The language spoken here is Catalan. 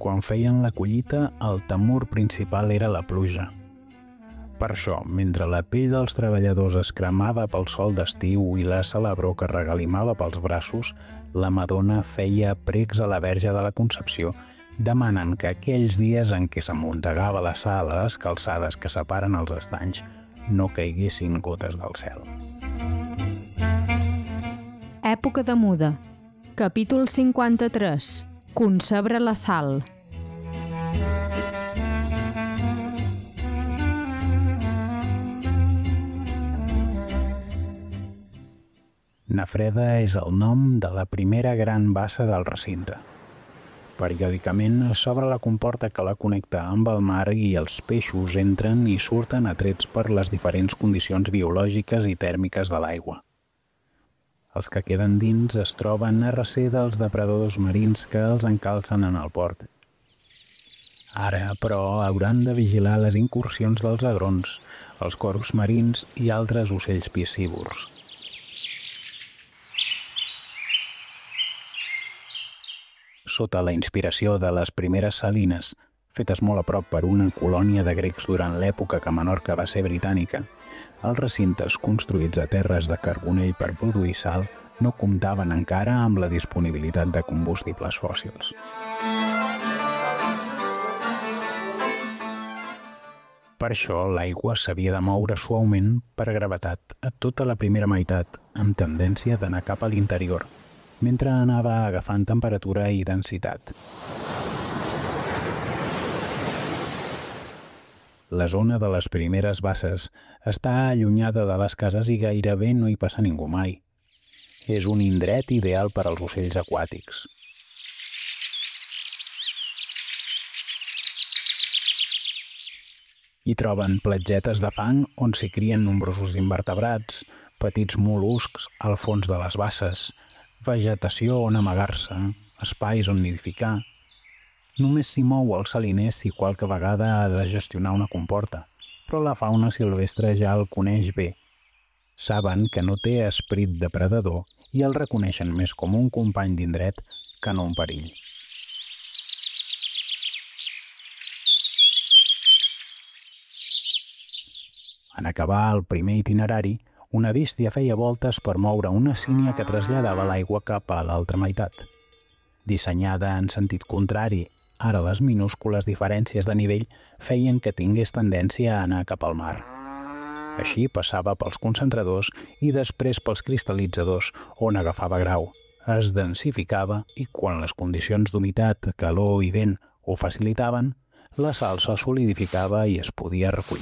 Quan feien la collita, el temor principal era la pluja. Per això, mentre la pell dels treballadors es cremava pel sol d'estiu i la celebró que regalimava pels braços, la Madonna feia precs a la Verge de la Concepció, demanant que aquells dies en què s'amuntegava la sal a les calçades que separen els estanys no caiguessin gotes del cel. Època de muda. Capítol 53. Concebre la sal. Nafreda és el nom de la primera gran bassa del recinte. Periòdicament s'obre la comporta que la connecta amb el mar i els peixos entren i surten atrets per les diferents condicions biològiques i tèrmiques de l'aigua. Els que queden dins es troben a recer dels depredadors marins que els encalcen en el port. Ara, però, hauran de vigilar les incursions dels agrons, els corbs marins i altres ocells piscívors. Sota la inspiració de les primeres salines, fetes molt a prop per una colònia de grecs durant l'època que Menorca va ser britànica, els recintes construïts a terres de carbonell per produir sal no comptaven encara amb la disponibilitat de combustibles fòssils. Per això, l'aigua s'havia de moure suaument per gravetat a tota la primera meitat, amb tendència d'anar cap a l'interior, mentre anava agafant temperatura i densitat. La zona de les primeres basses està allunyada de les cases i gairebé no hi passa ningú mai. És un indret ideal per als ocells aquàtics. Hi troben platgetes de fang on s'hi crien nombrosos invertebrats, petits mol·luscs al fons de les basses, vegetació on amagar-se, espais on nidificar. Només s'hi mou el saliner si qualque vegada ha de gestionar una comporta, però la fauna silvestre ja el coneix bé. Saben que no té esperit depredador i el reconeixen més com un company d'indret que no un perill. En acabar el primer itinerari, una bèstia feia voltes per moure una sínia que traslladava l'aigua cap a l'altra meitat. Dissenyada en sentit contrari, ara les minúscules diferències de nivell feien que tingués tendència a anar cap al mar. Així passava pels concentradors i després pels cristal·litzadors, on agafava grau, es densificava i quan les condicions d'humitat, calor i vent ho facilitaven, la sal se solidificava i es podia recollir.